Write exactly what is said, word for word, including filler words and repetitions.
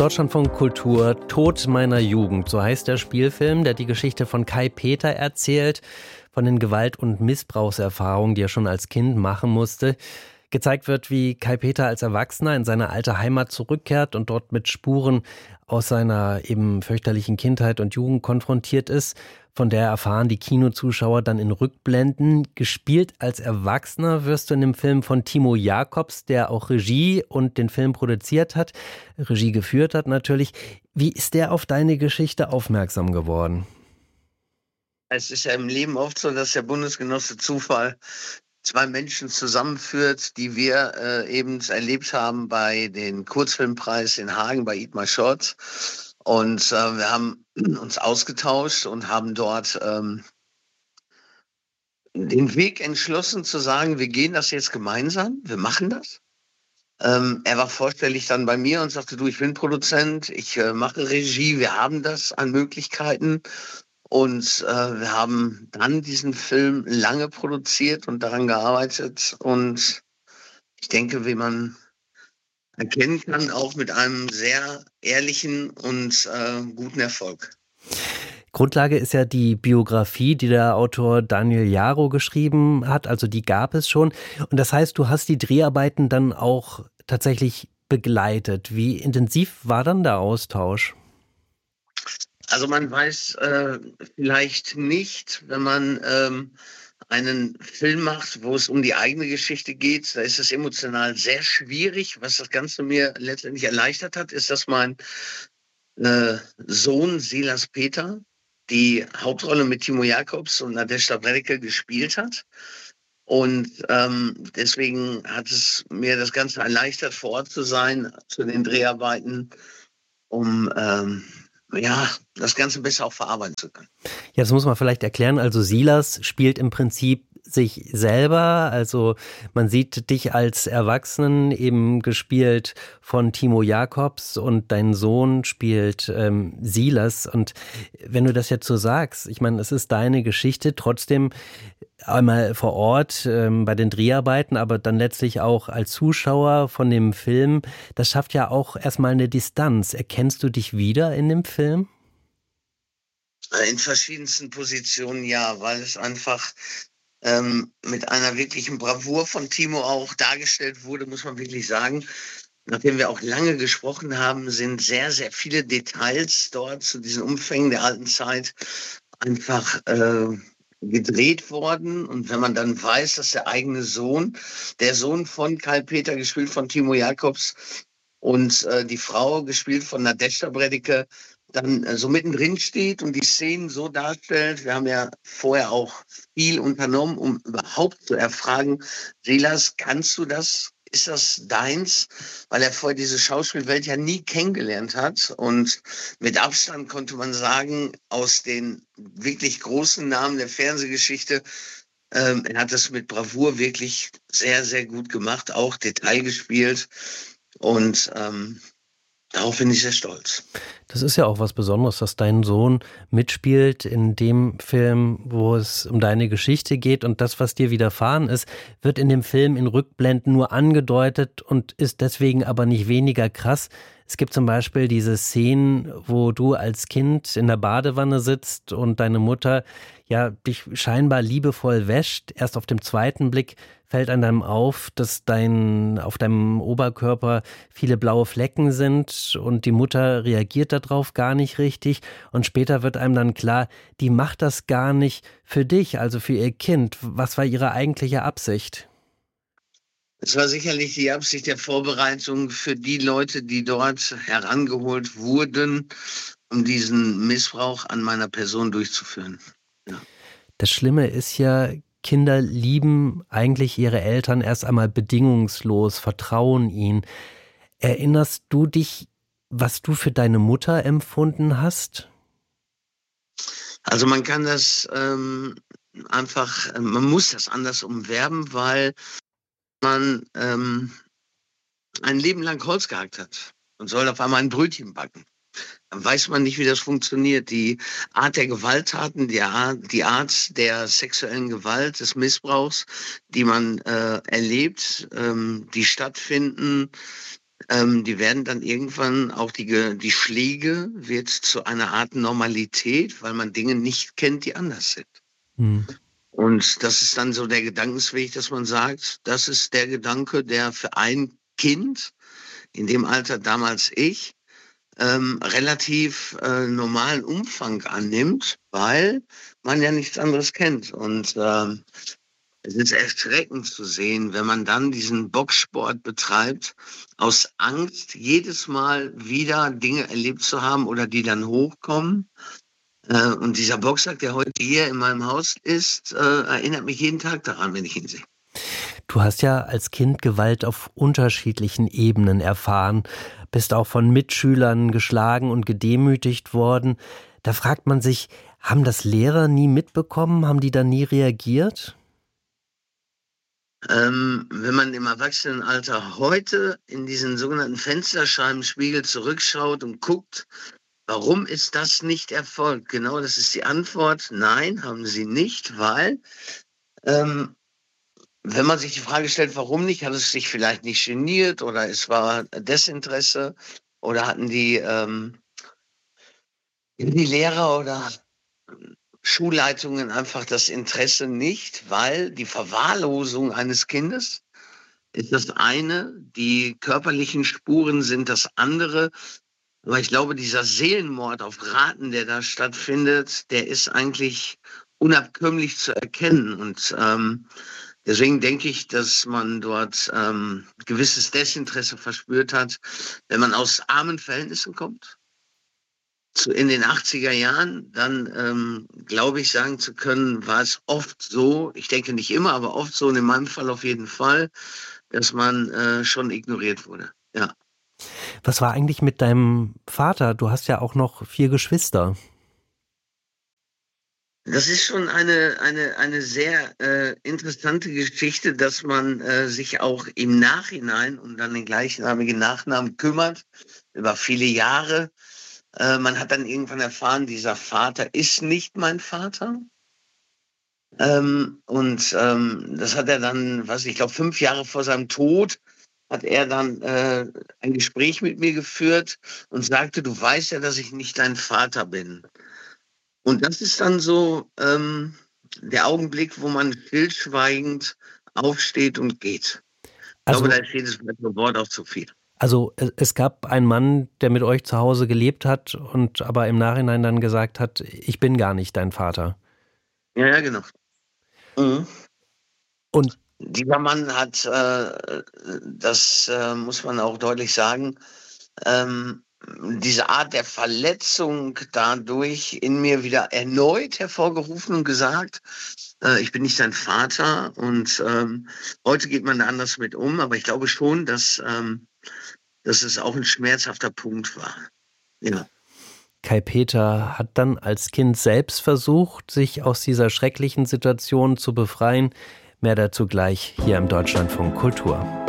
Deutschlandfunk Kultur, Tod meiner Jugend, so heißt der Spielfilm, der die Geschichte von Kai Peter erzählt, von den Gewalt- und Missbrauchserfahrungen, die er schon als Kind machen musste. Gezeigt wird, wie Kai Peter als Erwachsener in seine alte Heimat zurückkehrt und dort mit Spuren aus seiner eben fürchterlichen Kindheit und Jugend konfrontiert ist, von der erfahren die Kinozuschauer dann in Rückblenden. Gespielt als Erwachsener wirst du in dem Film von Timo Jacobs, der auch Regie und den Film produziert hat, Regie geführt hat natürlich. Wie ist der auf deine Geschichte aufmerksam geworden? Es ist ja im Leben oft so, dass der Bundesgenosse Zufall zwei Menschen zusammenführt, die wir äh, eben erlebt haben bei den Kurzfilmpreis in Hagen bei Eat My Shorts. Und äh, wir haben uns ausgetauscht und haben dort ähm, den Weg entschlossen zu sagen, wir gehen das jetzt gemeinsam, wir machen das. Ähm, er war vorstellig dann bei mir und sagte, du, ich bin Produzent, ich äh, mache Regie, wir haben das an Möglichkeiten. Und äh, wir haben dann diesen Film lange produziert und daran gearbeitet. Und ich denke, wie man erkennen kann, auch mit einem sehr ehrlichen und äh, guten Erfolg. Grundlage ist ja die Biografie, die der Autor Daniel Jaro geschrieben hat. Also die gab es schon. Und das heißt, du hast die Dreharbeiten dann auch tatsächlich begleitet. Wie intensiv war dann der Austausch? Also man weiß äh, vielleicht nicht, wenn man ähm, einen Film macht, wo es um die eigene Geschichte geht, da ist es emotional sehr schwierig. Was das Ganze mir letztendlich erleichtert hat, ist, dass mein äh, Sohn Silas Peter die Hauptrolle mit Timo Jacobs und Nadezhda Bredeke gespielt hat. Und ähm, deswegen hat es mir das Ganze erleichtert, vor Ort zu sein, zu den Dreharbeiten, um ähm, ja, das Ganze besser auch verarbeiten zu können. Ja, das muss man vielleicht erklären. Also Silas spielt im Prinzip sich selber, also man sieht dich als Erwachsenen, eben gespielt von Timo Jacobs, und dein Sohn spielt ähm, Silas. Und wenn du das jetzt so sagst, ich meine, es ist deine Geschichte, trotzdem einmal vor Ort ähm, bei den Dreharbeiten, aber dann letztlich auch als Zuschauer von dem Film, das schafft ja auch erstmal eine Distanz. Erkennst du dich wieder in dem Film? In verschiedensten Positionen ja, weil es einfach ähm, mit einer wirklichen Bravour von Timo auch dargestellt wurde, muss man wirklich sagen. Nachdem wir auch lange gesprochen haben, sind sehr, sehr viele Details dort zu diesen Umfängen der alten Zeit einfach äh, gedreht worden. Und wenn man dann weiß, dass der eigene Sohn, der Sohn von Kai Peter, gespielt von Timo Jacobs, und äh, die Frau, gespielt von Nadezhda Bredeke, dann äh, so mittendrin steht und die Szenen so darstellt. Wir haben ja vorher auch viel unternommen, um überhaupt zu erfragen, Silas, kannst du das? Ist das deins? Weil er vorher diese Schauspielwelt ja nie kennengelernt hat. Und mit Abstand konnte man sagen, aus den wirklich großen Namen der Fernsehgeschichte, ähm, er hat das mit Bravour wirklich sehr, sehr gut gemacht, auch Detail gespielt. Und ähm, darauf bin ich sehr stolz. Das ist ja auch was Besonderes, dass dein Sohn mitspielt in dem Film, wo es um deine Geschichte geht, und das, was dir widerfahren ist, wird in dem Film in Rückblenden nur angedeutet und ist deswegen aber nicht weniger krass. Es gibt zum Beispiel diese Szenen, wo du als Kind in der Badewanne sitzt und deine Mutter ja dich scheinbar liebevoll wäscht. Erst auf dem zweiten Blick fällt einem auf, dass dein, auf deinem Oberkörper viele blaue Flecken sind, und die Mutter reagiert darauf gar nicht richtig. Und später wird einem dann klar, die macht das gar nicht für dich, also für ihr Kind. Was war ihre eigentliche Absicht? Es war sicherlich die Absicht der Vorbereitung für die Leute, die dort herangeholt wurden, um diesen Missbrauch an meiner Person durchzuführen. Ja. Das Schlimme ist ja, Kinder lieben eigentlich ihre Eltern erst einmal bedingungslos, vertrauen ihnen. Erinnerst du dich, was du für deine Mutter empfunden hast? Also man kann das ähm, einfach, man muss das anders umwerben, weil man ähm, ein Leben lang Holz gehackt hat und soll auf einmal ein Brötchen backen. Dann weiß man nicht, wie das funktioniert. Die Art der Gewalttaten, die Art, die Art der sexuellen Gewalt, des Missbrauchs, die man äh, erlebt, ähm, die stattfinden, ähm, die werden dann irgendwann, auch die, die Schläge wird zu einer Art Normalität, weil man Dinge nicht kennt, die anders sind. Mhm. Und das ist dann so der Gedankensweg, dass man sagt, das ist der Gedanke, der für ein Kind, in dem Alter damals ich, ähm, relativ äh, normalen Umfang annimmt, weil man ja nichts anderes kennt. Und ähm, es ist erschreckend zu sehen, wenn man dann diesen Boxsport betreibt, aus Angst, jedes Mal wieder Dinge erlebt zu haben oder die dann hochkommen. Äh, und dieser Boxsack, der heute hier in meinem Haus ist, äh, erinnert mich jeden Tag daran, wenn ich ihn sehe. Du hast ja als Kind Gewalt auf unterschiedlichen Ebenen erfahren, bist auch von Mitschülern geschlagen und gedemütigt worden. Da fragt man sich, haben das Lehrer nie mitbekommen? Haben die da nie reagiert? Ähm, wenn man im Erwachsenenalter heute in diesen sogenannten Fensterscheibenspiegel zurückschaut und guckt, warum ist das nicht erfolgt? Genau, das ist die Antwort. Nein, haben sie nicht, weil ähm, wenn man sich die Frage stellt, warum nicht, hat es sich vielleicht nicht geniert oder es war Desinteresse oder hatten die, ähm, die Lehrer oder Schulleitungen einfach das Interesse nicht, weil die Verwahrlosung eines Kindes ist das eine, die körperlichen Spuren sind das andere. Aber ich glaube, dieser Seelenmord auf Raten, der da stattfindet, der ist eigentlich unabkömmlich zu erkennen. Und ähm, deswegen denke ich, dass man dort ähm, gewisses Desinteresse verspürt hat, wenn man aus armen Verhältnissen kommt. Zu, in den achtziger Jahren, dann ähm, glaube ich, sagen zu können, war es oft so, ich denke nicht immer, aber oft so, und in meinem Fall auf jeden Fall, dass man äh, schon ignoriert wurde. Ja. Was war eigentlich mit deinem Vater? Du hast ja auch noch vier Geschwister. Das ist schon eine, eine, eine sehr äh, interessante Geschichte, dass man äh, sich auch im Nachhinein um dann den gleichnamigen Nachnamen kümmert, über viele Jahre. Äh, man hat dann irgendwann erfahren, dieser Vater ist nicht mein Vater. Ähm, und ähm, das hat er dann, was ich glaube, fünf Jahre vor seinem Tod, hat er dann äh, ein Gespräch mit mir geführt und sagte, du weißt ja, dass ich nicht dein Vater bin. Und das ist dann so ähm, der Augenblick, wo man stillschweigend aufsteht und geht. Ich also, glaube, da ist jedes Wort auch zu viel. Also es gab einen Mann, der mit euch zu Hause gelebt hat und aber im Nachhinein dann gesagt hat, ich bin gar nicht dein Vater. Ja, ja, genau. Mhm. Und dieser Mann hat, äh, das äh, muss man auch deutlich sagen, ähm, diese Art der Verletzung dadurch in mir wieder erneut hervorgerufen und gesagt, äh, ich bin nicht dein Vater. Und ähm, heute geht man da anders mit um, aber ich glaube schon, dass, ähm, dass es auch ein schmerzhafter Punkt war. Ja. Kai Peter hat dann als Kind selbst versucht, sich aus dieser schrecklichen Situation zu befreien. Mehr dazu gleich hier im Deutschlandfunk Kultur.